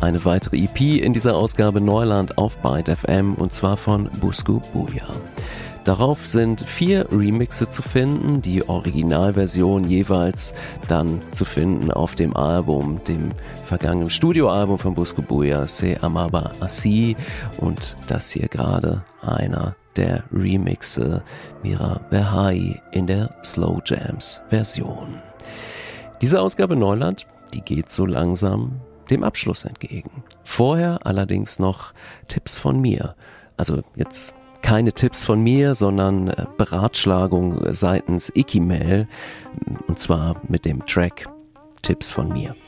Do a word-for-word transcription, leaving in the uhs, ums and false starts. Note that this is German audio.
eine weitere E P in dieser Ausgabe Neuland auf Byte F M und zwar von Busco Buja. Darauf sind vier Remixe zu finden, die Originalversion jeweils dann zu finden auf dem Album, dem vergangenen Studioalbum von Busco Buja, Se Amaba Así, und das hier gerade einer der Remixe, Mira Behai in der Slow Jams Version. Diese Ausgabe Neuland, die geht so langsam dem Abschluss entgegen. Vorher allerdings noch Tipps von mir. Also jetzt keine Tipps von mir, sondern Beratschlagung seitens Ikimel, und zwar mit dem Track Tipps von mir.